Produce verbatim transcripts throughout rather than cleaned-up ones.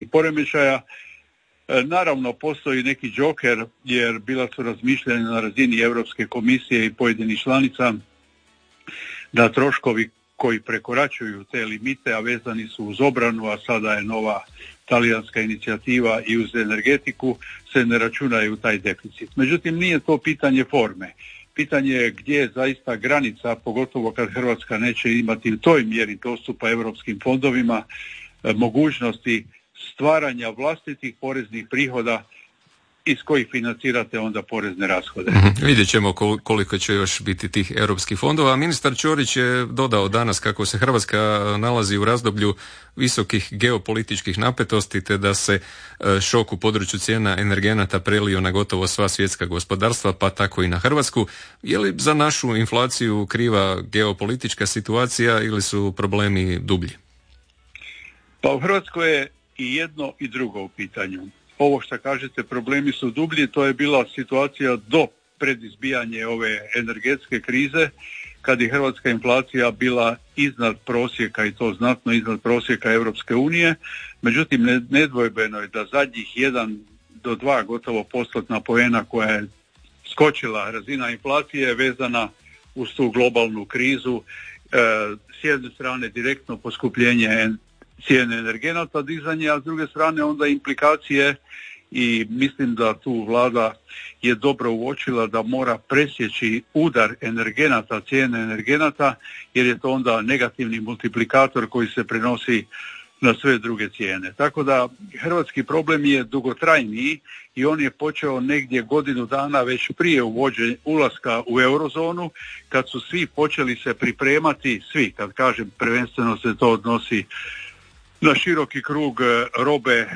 poremećaja. Naravno, postoji neki džoker, jer bila su razmišljanja na razini Europske komisije i pojedinih članica da troškovi koji prekoračuju te limite, a vezani su uz obranu, a sada je nova talijanska inicijativa i uz energetiku, se ne računaju taj deficit. Međutim, nije to pitanje forme. Pitanje je gdje je zaista granica, pogotovo kad Hrvatska neće imati u toj mjeri dostupa europskim fondovima, mogućnosti stvaranja vlastitih poreznih prihoda iz kojih financirate onda porezne rashode. Mm-hmm. Vidjet ćemo koliko će još biti tih europskih fondova. Ministar Ćorić je dodao danas kako se Hrvatska nalazi u razdoblju visokih geopolitičkih napetosti, te da se šok u području cijena energenata prelio na gotovo sva svjetska gospodarstva, pa tako i na Hrvatsku. Je li za našu inflaciju kriva geopolitička situacija ili su problemi dublji? Pa u Hrvatskoj je i jedno i drugo u pitanju. Ovo što kažete, problemi su dublji, to je bila situacija do predizbijanja ove energetske krize, kad je hrvatska inflacija bila iznad prosjeka, i to znatno iznad prosjeka Europske unije. Međutim, nedvojbeno je da zadnjih jedan do dva gotovo postotna poena koja je skočila razina inflacije je vezana uz tu globalnu krizu. E, s jedne strane direktno poskupljenje cijene energenata, dizanje, a s druge strane onda implikacije, i mislim da tu vlada je dobro uočila da mora presjeći udar energenata, cijene energenata, jer je to onda negativni multiplikator koji se prenosi na sve druge cijene. Tako da hrvatski problem je dugotrajniji i on je počeo negdje godinu dana već prije uvođenja ulaska u eurozonu, kad su svi počeli se pripremati, svi, kad kažem prvenstveno se to odnosi na široki krug robe, e,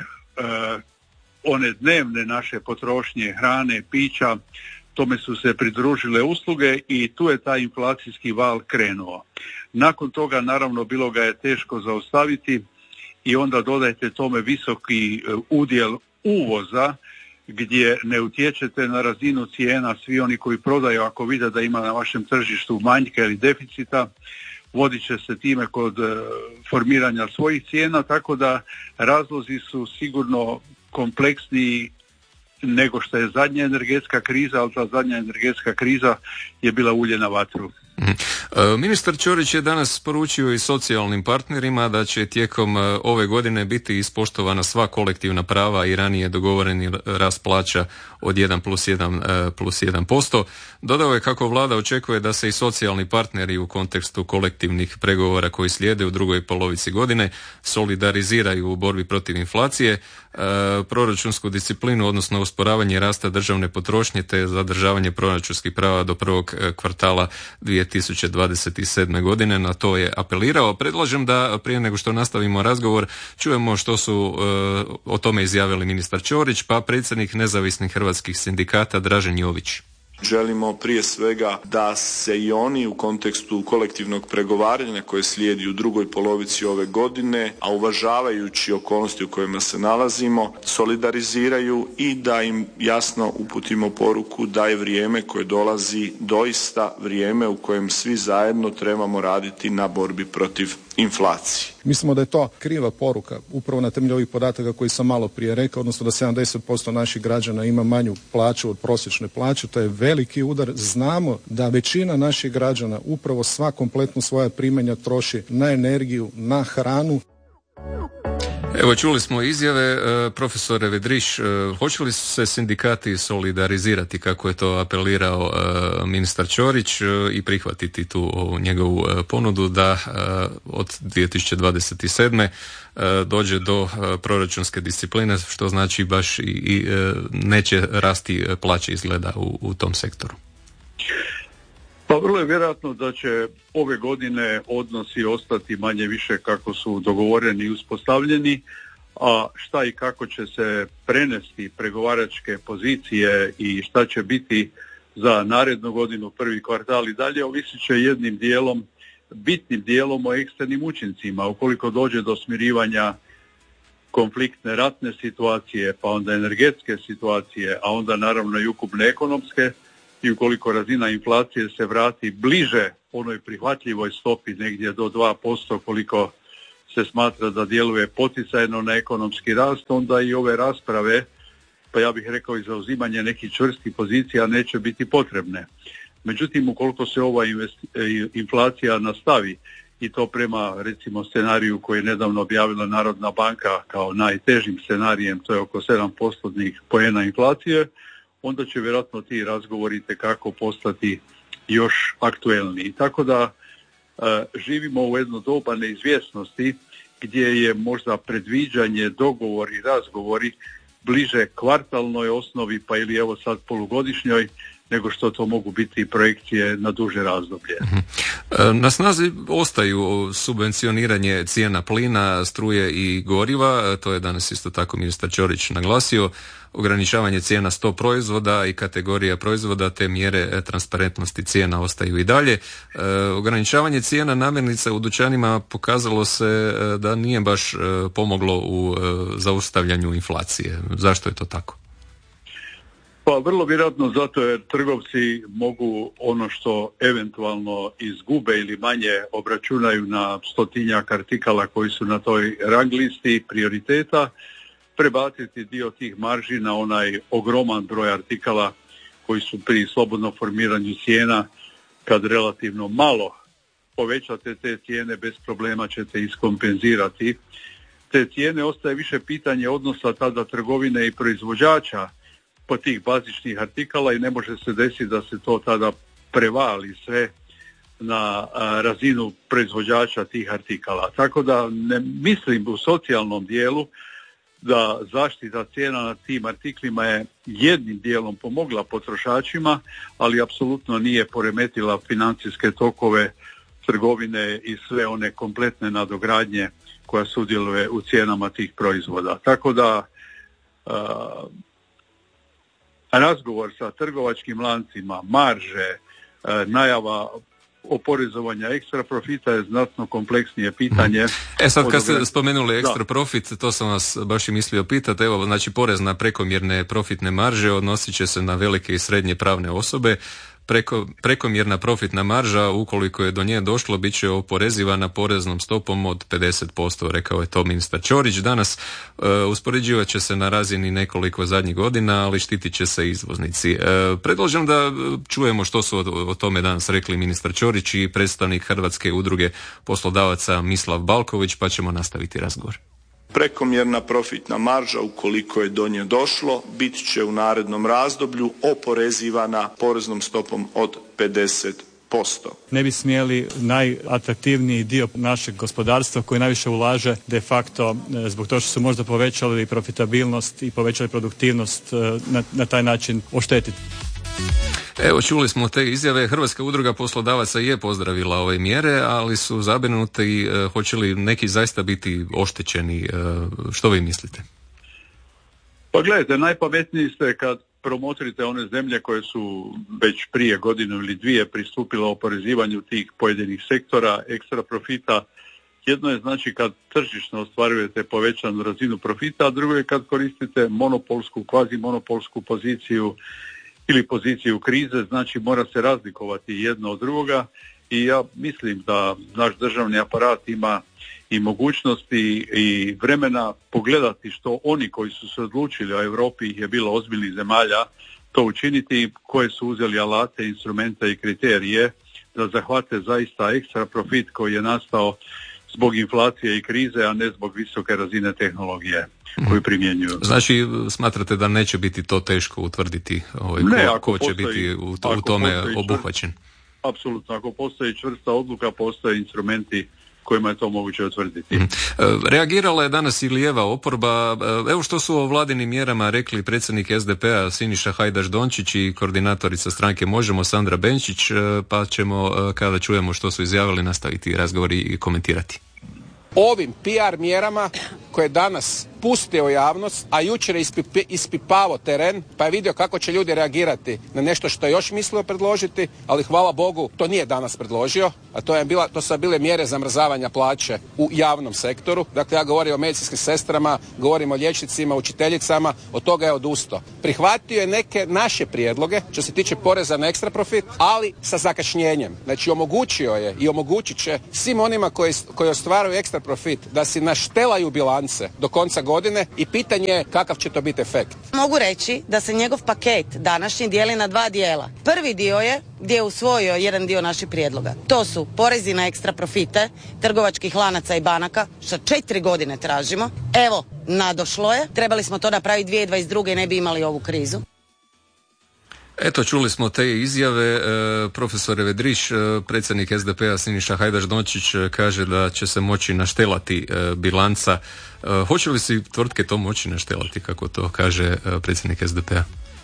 one dnevne naše potrošnje, hrane, pića, tome su se pridružile usluge i tu je taj inflacijski val krenuo. Nakon toga naravno bilo ga je teško zaustaviti i onda dodajte tome visoki udjel uvoza gdje ne utječete na razinu cijena. Svi oni koji prodaju, ako vide da ima na vašem tržištu manjka ili deficita, vodit će se time kod formiranja svojih cijena, tako da razlozi su sigurno kompleksniji nego što je zadnja energetska kriza, ali ta zadnja energetska kriza je bila ulje na vatru. Ministar Ćorić je danas poručio i socijalnim partnerima da će tijekom ove godine biti ispoštovana sva kolektivna prava i ranije dogovoreni rast plaća od jedan plus jedan plus jedan posto. Dodao je kako vlada očekuje da se i socijalni partneri u kontekstu kolektivnih pregovora koji slijede u drugoj polovici godine solidariziraju u borbi protiv inflacije, proračunsku disciplinu, odnosno usporavanje rasta državne potrošnje te zadržavanje proračunskih prava do prvog kvartala dvije tisuće dvadeset sedme. godine. Na to je apelirao. Predlažem da prije nego što nastavimo razgovor čujemo što su e, o tome izjavili ministar Ćorić, pa predsjednik nezavisnih hrvatskih sindikata Dražen Jović. Želimo prije svega da se i oni u kontekstu kolektivnog pregovaranja koje slijedi u drugoj polovici ove godine, a uvažavajući okolnosti u kojima se nalazimo, solidariziraju i da im jasno uputimo poruku da je vrijeme koje dolazi doista vrijeme u kojem svi zajedno trebamo raditi na borbi protiv inflacije. Mislimo da je to kriva poruka, upravo na temelju ovih podataka koji sam malo prije rekao, odnosno da sedamdeset posto naših građana ima manju plaću od prosječne plaće. To je veliki udar. Znamo da većina naših građana upravo sva kompletno svoja primanja troši na energiju, na hranu. Evo, čuli smo izjave, profesore Vedriš, hoće li se sindikati solidarizirati kako je to apelirao ministar Ćorić i prihvatiti tu njegovu ponudu da od dvije tisuće dvadeset sedme. dođe do proračunske discipline, što znači baš i, i neće rasti plaće izgleda u, u tom sektoru? Pa vrlo je vjerojatno da će ove godine odnosi ostati manje više kako su dogovoreni i uspostavljeni, a šta i kako će se prenesti pregovaračke pozicije i šta će biti za narednu godinu, prvi kvartal i dalje, ovisit će jednim dijelom, bitnim dijelom o eksternim učincima. Ukoliko dođe do smirivanja konfliktne ratne situacije, pa onda energetske situacije, a onda naravno i ukupne ekonomske, i ukoliko razina inflacije se vrati bliže onoj prihvatljivoj stopi negdje do dva posto koliko se smatra da djeluje poticajno na ekonomski rast, onda i ove rasprave, pa ja bih rekao i zauzimanje nekih čvrstih pozicija neće biti potrebne. Međutim, ukoliko se ova investi- inflacija nastavi i to prema recimo scenariju koji je nedavno objavila Narodna banka kao najtežim scenarijem, to je oko sedam postotnih poena inflacije, onda će vjerojatno ti razgovori itekako postati još aktuelniji. Tako da e, živimo u jedno doba neizvjesnosti gdje je možda predviđanje, dogovori, razgovori bliže kvartalnoj osnovi, pa ili evo sad polugodišnjoj, nego što to mogu biti projekcije na duže razdoblje. Na snazi ostaju subvencioniranje cijena plina, struje i goriva, to je danas isto tako ministar Ćorić naglasio, ograničavanje cijena sto proizvoda i kategorija proizvoda te mjere transparentnosti cijena ostaju i dalje. E, ograničavanje cijena namirnica u dućanima pokazalo se da nije baš pomoglo u zaustavljanju inflacije. Zašto je to tako? Pa vrlo vjerojatno zato jer trgovci mogu ono što eventualno izgube ili manje obračunaju na stotinjak artikala koji su na toj rang listi prioriteta, prebaciti dio tih marži na onaj ogroman broj artikala koji su pri slobodnom formiranju cijena, kad relativno malo povećate te cijene, bez problema ćete iskompenzirati. Te cijene ostaje više pitanje odnosa tada trgovine i proizvođača po tih bazičnih artikala i ne može se desiti da se to tada prevali sve na a, razinu proizvođača tih artikala. Tako da ne mislim u socijalnom dijelu da zaštita cijena na tim artiklima je jednim dijelom pomogla potrošačima, ali apsolutno nije poremetila financijske tokove trgovine i sve one kompletne nadogradnje koja sudjeluje u cijenama tih proizvoda. Tako da a, razgovor sa trgovačkim lancima, marže, najava oporezovanja ekstra profita je znatno kompleksnije pitanje. E sad kad ste spomenuli ekstra da. profit, to sam vas baš i mislio pitati. Evo, znači porez na prekomjerne profitne marže odnosit će se na velike i srednje pravne osobe. Preko, prekomjerna profitna marža, ukoliko je do nje došlo, bit će oporezivana poreznom stopom od pedeset posto, rekao je to ministar Ćorić. Danas e, uspoređivat će se na razini nekoliko zadnjih godina, ali štitit će se izvoznici. E, predlažem da čujemo što su o, o tome danas rekli ministar Ćorić i predstavnik Hrvatske udruge poslodavaca Mislav Balković, pa ćemo nastaviti razgovor. Prekomjerna profitna marža, ukoliko je do nje došlo, bit će u narednom razdoblju oporezivana poreznom stopom od pedeset posto. Ne bi smjeli najatraktivniji dio našeg gospodarstva koji najviše ulaže de facto zbog toga što su možda povećali profitabilnost i povećali produktivnost na, na taj način oštetiti. Evo, čuli smo te izjave. Hrvatska udruga poslodavaca je pozdravila ove mjere, ali su zabrinuti e, hoće li neki zaista biti oštećeni. E, što vi mislite? Pa gledajte, najpametniji ste kad promotrite one zemlje koje su već prije godinu ili dvije pristupile oporezivanju tih pojedinih sektora ekstra profita. Jedno je znači kad tržišno ostvarujete povećanu razinu profita, a drugo je kad koristite monopolsku, kvazi monopolsku poziciju ili poziciju krize, znači mora se razlikovati jedno od drugoga i ja mislim da naš državni aparat ima i mogućnosti i vremena pogledati što oni koji su se odlučili, a Europi ih je bilo ozbiljnih zemalja, to učiniti, koje su uzeli alate, instrumente i kriterije da zahvate zaista ekstra profit koji je nastao zbog inflacije i krize, a ne zbog visoke razine tehnologije koju primjenjuju. Znači, smatrate da neće biti to teško utvrditi ovaj, ne, ko, ko će postoji, biti u, to, u tome obuhvaćen? Apsolutno, ako postoji čvrsta odluka, postoje instrumenti kojima je to moguće utvrditi. Mm. Reagirala je danas i lijeva oporba. Evo što su o vladinim mjerama rekli predsjednik es de pe a Siniša Hajdaš Dončić i koordinatorica stranke Možemo Sandra Benčić, pa ćemo kada čujemo što su izjavili nastaviti razgovor i komentirati. Ovim P R mjerama koje danas pustio u javnost, a jučer je ispipi, ispipavao teren, pa je vidio kako će ljudi reagirati na nešto što je još mislio predložiti, ali hvala Bogu to nije danas predložio, a to, je bila, to su bile mjere zamrzavanja plaće u javnom sektoru. Dakle, ja govorim o medicinskim sestrama, govorim o liječnicima, učiteljicama, od toga je odustao. Prihvatio je neke naše prijedloge, što se tiče poreza na ekstra profit, ali sa zakašnjenjem. Znači, omogućio je i omogućit će svim onima koji, koji ostvaruju ekstra profit da si naštelaju bilance do konca godine i pitanje je kakav će to biti efekt. Mogu reći da se njegov paket današnji dijeli na dva dijela. Prvi dio je gdje je usvojio jedan dio naših prijedloga. To su porezi na ekstra profite trgovačkih lanaca i banaka, što četiri godine tražimo. Evo, nadošlo je. Trebali smo to napraviti dvije tisuće dvadeset druge i ne bi imali ovu krizu. Eto, čuli smo te izjave. E, profesore Vedriš, e, predsjednik es de pe-a Siniša Hajdaš Dončić e, kaže da će se moći naštelati e, bilanca. E, hoće li si tvrtke to moći naštelati, kako to kaže e, predsjednik es de pe-a?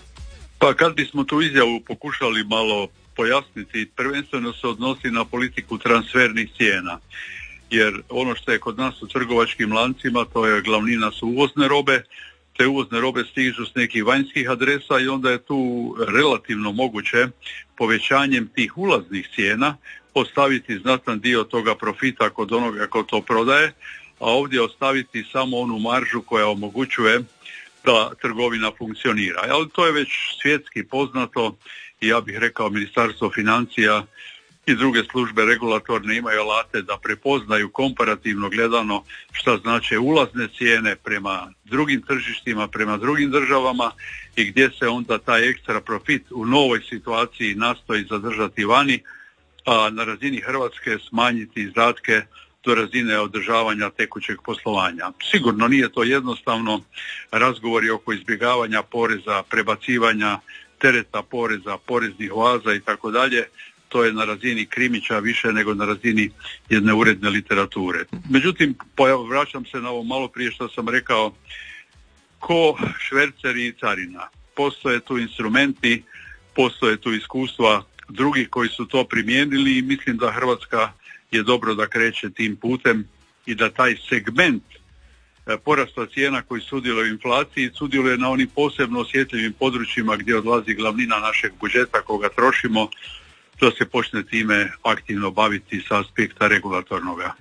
Pa kad bismo tu izjavu pokušali malo pojasniti, prvenstveno se odnosi na politiku transfernih cijena. Jer ono što je kod nas u trgovačkim lancima, to je glavnina su uvozne robe, te uvozne robe stižu s nekih vanjskih adresa i onda je tu relativno moguće povećanjem tih ulaznih cijena ostaviti znatan dio toga profita kod onoga ko to prodaje, a ovdje ostaviti samo onu maržu koja omogućuje da trgovina funkcionira. Ali to je već svjetski poznato i ja bih rekao Ministarstvo financija i druge službe regulatorne imaju alate da prepoznaju komparativno gledano šta znače ulazne cijene prema drugim tržištima, prema drugim državama i gdje se onda taj ekstra profit u novoj situaciji nastoji zadržati vani, a na razini Hrvatske smanjiti izdatke do razine održavanja tekućeg poslovanja. Sigurno nije to jednostavno, razgovori oko izbjegavanja poreza, prebacivanja tereta poreza, poreznih oaza i tako dalje, to je na razini krimića više nego na razini jedne uredne literature. Međutim, vraćam se na ovo malo prije što sam rekao, ko švercer i carina. Postoje tu instrumenti, postoje tu iskustva drugih koji su to primijenili i mislim da Hrvatska je dobro da kreće tim putem i da taj segment porasta cijena koji sudjeluje u inflaciji sudjeluje na onim posebno osjetljivim područjima gdje odlazi glavnina našeg budžeta koga trošimo, da se počne time aktivno baviti sa aspekta regulatornoga.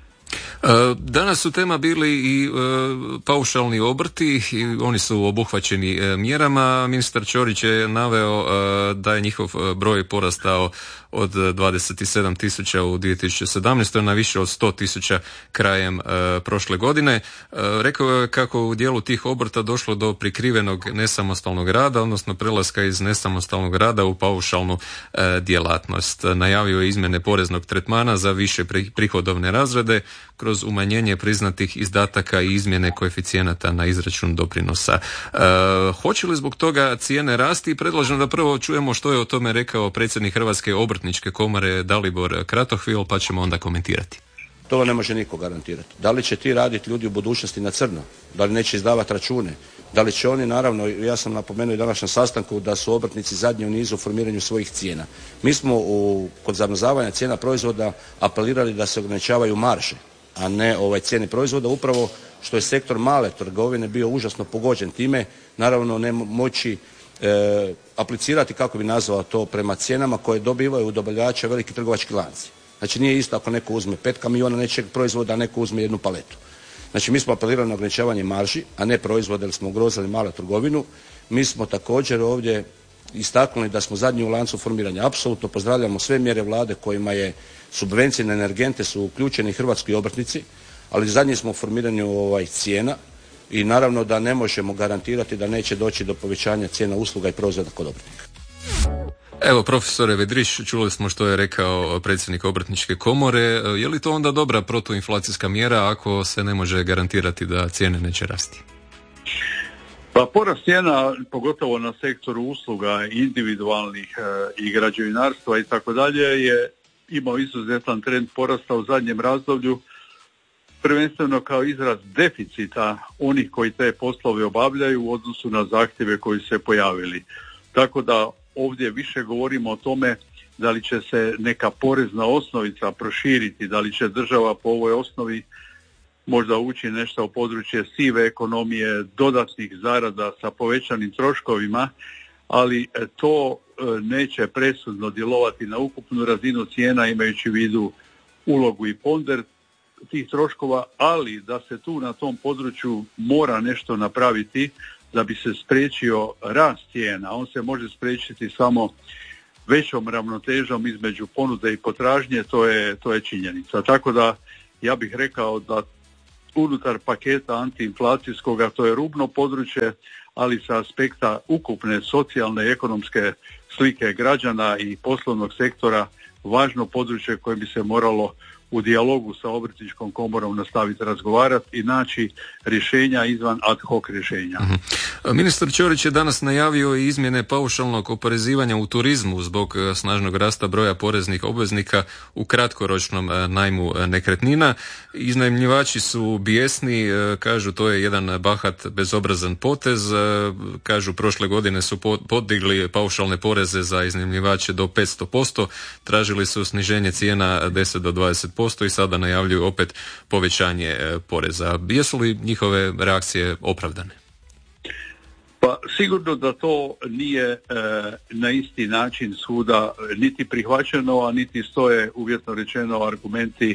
Danas su tema bili i e, paušalni obrti i oni su obuhvaćeni e, mjerama. Ministar Ćorić je naveo e, da je njihov broj porastao od dvadeset sedam tisuća u dvije tisuće sedamnaestoj na više od sto tisuća krajem e, prošle godine. E, rekao je kako u dijelu tih obrta došlo do prikrivenog nesamostalnog rada, odnosno prelaska iz nesamostalnog rada u paušalnu e, djelatnost. Najavio je izmjene poreznog tretmana za više prihodovne razrede kroz umanjenje priznatih izdataka i izmjene koeficijenata na izračun doprinosa. E, hoće li zbog toga cijene rasti? Predlažem da prvo čujemo što je o tome rekao predsjednik Hrvatske obrtničke komore Dalibor Kratohvil, pa ćemo onda komentirati. To ne može niko garantirati. Da li će ti raditi ljudi u budućnosti na crno? Da li neće izdavati račune? Da li će oni, naravno, ja sam napomenuo i današnjem sastanku da su obrtnici zadnji u nizu u formiranju svojih cijena. Mi smo u, kod zamrzavanja cijena proizvoda apelirali da se ograničavaju marže, a ne ovaj cijene proizvoda, upravo što je sektor male trgovine bio užasno pogođen time, naravno ne moći e, aplicirati, kako bi nazvao to, prema cijenama koje dobivaju u dobavljača veliki trgovački lanci. Znači nije isto ako neko uzme pet kamiona nečeg proizvoda, a neko uzme jednu paletu. Znači mi smo apelirali na ograničavanje marži, a ne proizvode, jer smo ugrozili malu trgovinu. Mi smo također ovdje istaknuli da smo zadnji u lancu formiranja. Apsolutno pozdravljamo sve mjere vlade kojima je subvencije na energente su uključeni hrvatski obrtnici, ali zadnji smo u formiranju ovaj, cijena i naravno da ne možemo garantirati da neće doći do povećanja cijena usluga i proizvoda kod obrtnika. Evo, profesore Vedriš, čuli smo što je rekao predsjednik Obrtničke komore. Je li to onda dobra protuinflacijska mjera ako se ne može garantirati da cijene neće rasti? Pa porast cijena, pogotovo na sektoru usluga individualnih e, i građevinarstva i tako dalje, je imao izuzetan trend porasta u zadnjem razdoblju, prvenstveno kao izraz deficita onih koji te poslove obavljaju u odnosu na zahtjeve koji se pojavili. Tako da ovdje više govorimo o tome da li će se neka porezna osnovica proširiti, da li će država po ovoj osnovi možda ući nešto u područje sive ekonomije, dodatnih zarada sa povećanim troškovima, ali to neće presudno djelovati na ukupnu razinu cijena imajući u vidu ulogu i ponder tih troškova, ali da se tu na tom području mora nešto napraviti da bi se spriječio rast cijena. On se može spriječiti samo većom ravnotežom između ponude i potražnje, to je, to je činjenica. Tako da ja bih rekao da unutar paketa antiinflacijskoga to je rubno područje, ali sa aspekta ukupne socijalne i ekonomske slike građana i poslovnog sektora važno područje koje bi se moralo u dijalogu sa Obrtničkom komorom nastaviti razgovarati i naći rješenja izvan ad hoc rješenja. Uh-huh. Ministar Ćorić je danas najavio i izmjene paušalnog oporezivanja u turizmu zbog snažnog rasta broja poreznih obveznika u kratkoročnom najmu nekretnina. Iznajmljivači su bijesni, kažu to je jedan bahat bezobrazan potez, kažu prošle godine su podigli paušalne poreze za iznajmljivače do petsto posto, tražili su sniženje cijena deset do dvadeset posto i sada najavljuju opet povećanje poreza. Jesu li njihove reakcije opravdane? Pa sigurno da to nije e, na isti način svuda niti prihvaćeno, a niti stoje uvjetno rečeno argumenti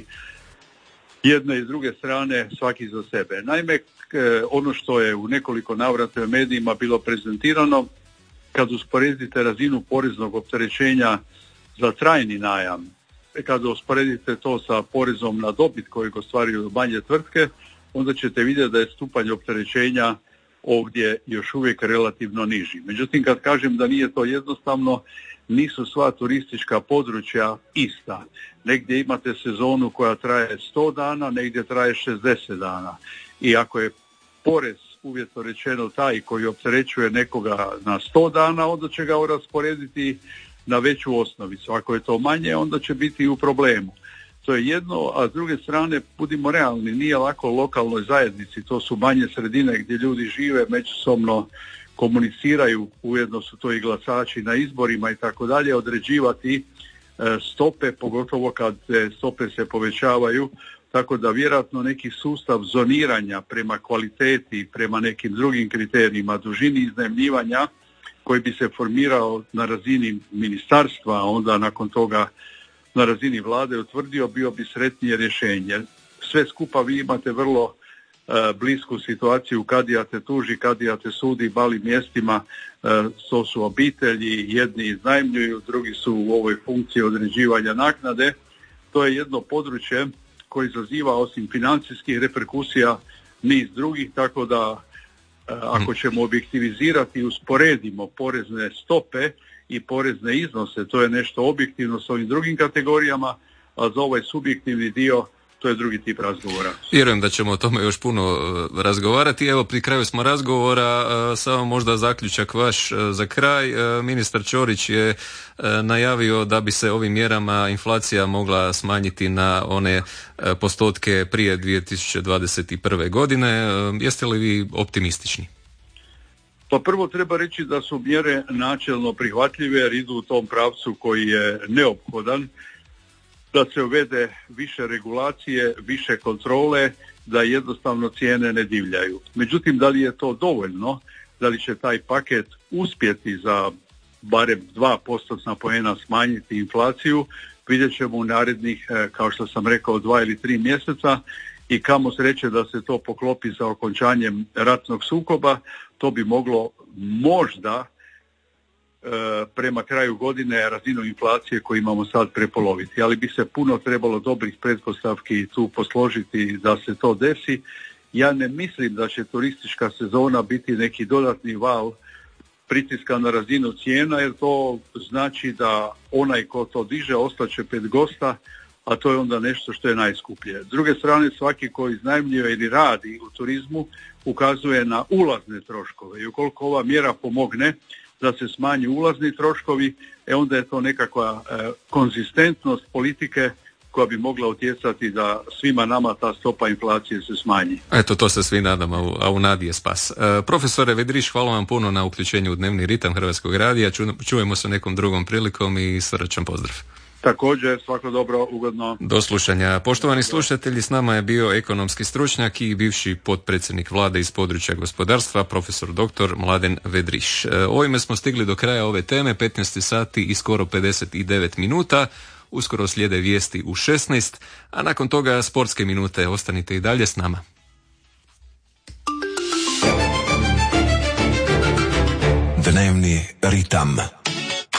jedne i druge strane svaki za sebe. Naime, e, ono što je u nekoliko navrata u medijima bilo prezentirano, kad usporedite razinu poreznog opterećenja za trajni najam, kada usporedite to sa porezom na dobit kojeg ostvaruju manje tvrtke, onda ćete vidjeti da je stupanj opterećenja ovdje još uvijek relativno niži. Međutim, kad kažem da nije to jednostavno, nisu sva turistička područja ista. Negdje imate sezonu koja traje sto dana, negdje traje šezdeset dana. I ako je porez uvjetno rečeno taj koji opterećuje nekoga na sto dana, onda će ga rasporediti na veću osnovicu. Ako je to manje, onda će biti u problemu. To je jedno, a s druge strane, budimo realni, nije lako lokalnoj zajednici, to su manje sredine gdje ljudi žive, međusobno komuniciraju, ujedno su to i glasači na izborima i tako dalje, određivati e, stope, pogotovo kad e, stope se povećavaju, tako da vjerojatno neki sustav zoniranja prema kvaliteti, prema nekim drugim kriterijima, dužini iznajmljivanja, koji bi se formirao na razini ministarstva, a onda nakon toga na razini vlade utvrdio, bio bi sretnije rješenje. Sve skupa vi imate vrlo e, blisku situaciju, kadija te tuži, kadija te sudi, malim mjestima, e, to su obitelji, jedni iznajmljuju, drugi su u ovoj funkciji određivanja naknade. To je jedno područje koje izaziva osim financijskih reperkusija niz drugih, tako da ako ćemo objektivizirati i usporedimo porezne stope i porezne iznose, to je nešto objektivno s ovim drugim kategorijama, a za ovaj subjektivni dio to je drugi tip razgovora. Vjerujem da ćemo o tome još puno razgovarati. Evo, pri kraju smo razgovora, samo možda zaključak vaš za kraj. Ministar Ćorić je najavio da bi se ovim mjerama inflacija mogla smanjiti na one postotke prije dvije tisuće dvadeset prve. godine. Jeste li vi optimistični? Pa prvo treba reći da su mjere načelno prihvatljive jer idu u tom pravcu koji je neophodan, da se uvede više regulacije, više kontrole, da jednostavno cijene ne divljaju. Međutim, da li je to dovoljno, da li će taj paket uspjeti za barem dva postotna poena smanjiti inflaciju, vidjet ćemo u narednih, kao što sam rekao, dva ili tri mjeseca i kamo sreće da se to poklopi sa okončanjem ratnog sukoba, to bi moglo možda prema kraju godine razinu inflacije koju imamo sad prepoloviti. Ali bi se puno trebalo dobrih pretpostavki tu posložiti da se to desi. Ja ne mislim da će turistička sezona biti neki dodatni val pritiska na razinu cijena, jer to znači da onaj ko to diže ostaće pred gosta, a to je onda nešto što je najskuplje. S druge strane, svaki koji iznajmljuje ili radi u turizmu ukazuje na ulazne troškove i ukoliko ova mjera pomogne da se smanji ulazni troškovi, e onda je to nekakva e, konzistentnost politike koja bi mogla utjecati da svima nama ta stopa inflacije se smanji. Eto, to se svi nadamo, a u nadi je spas. E, profesore Vedriš, hvala vam puno na uključenju u dnevni ritam Hrvatskog radija. Ču, čujemo se nekom drugom prilikom i srdačan pozdrav. Također, svako dobro, ugodno. Do slušanja. Poštovani slušatelji, s nama je bio ekonomski stručnjak i bivši potpredsjednik vlade iz područja gospodarstva, profesor doktor Mladen Vedriš. Ovime smo stigli do kraja ove teme, petnaest sati i skoro pedeset devet minuta. Uskoro slijede vijesti u šesnaest, a nakon toga sportske minute. Ostanite i dalje s nama. Dnevni ritam.